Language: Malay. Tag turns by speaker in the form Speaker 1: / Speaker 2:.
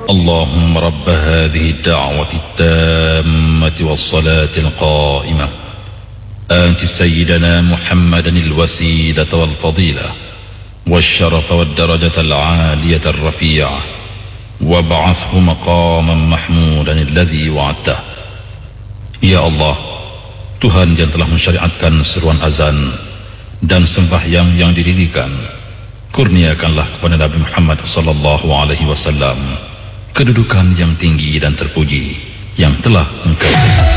Speaker 1: اللهم رب هذه الدعوة التامة والصلاة القائمة آت سيدنا محمدا الوسيلة والفضيلة والشرف والدرجة العالية الرفيعة وابعثه مقاما محمودا الذي وعدته. Ya Allah, Tuhan yang telah mensyariatkan seruan azan dan sembahyang yang didirikan, kurniakanlah kepada Nabi Muhammad sallallahu alaihi wasallam kedudukan yang tinggi dan terpuji yang telah Engkau